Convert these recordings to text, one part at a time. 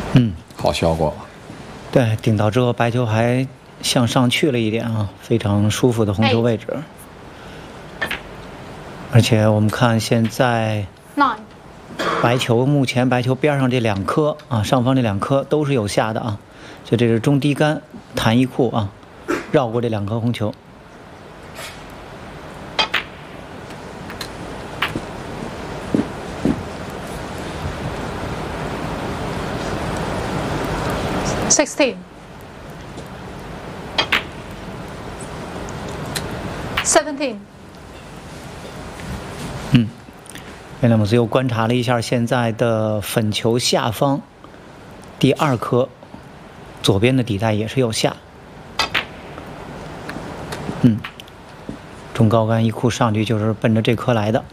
好效果。 对，顶到之后白球还向上去了一点啊，非常舒服的红球位置。而且我们看现在目前白球边上这2颗啊，上方这2颗都是有下的啊，所以这是中低杆弹一库啊，绕过这2颗红球。 16 17 威廉姆斯又观察了一下现在的粉球下方第2颗左边的底带也是有下。中高杆一库上去就是奔着这颗来的。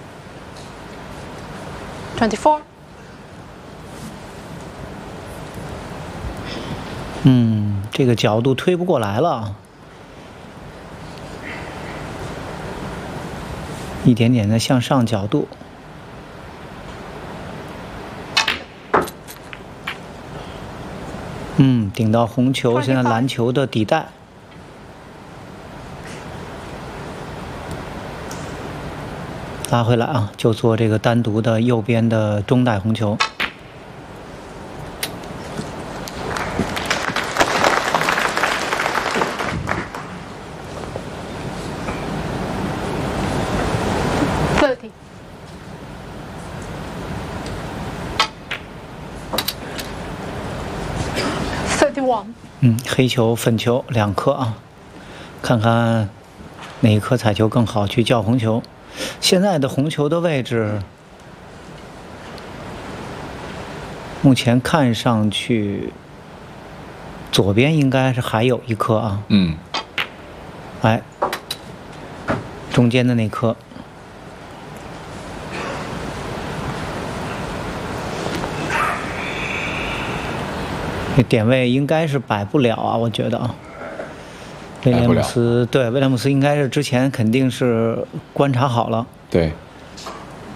24 这个角度推不过来了，一点点的向上角度。顶到红球，现在蓝球的底带。拉回来啊，就做这个单独的右边的中带红球。黑球、粉球2颗啊，看看哪一颗彩球更好，去叫红球。现在的红球的位置，目前看上去左边应该是还有1颗啊。哎，中间的那颗。这点位应该是摆不了啊，我觉得啊。威廉姆斯应该是之前肯定是观察好了。 对。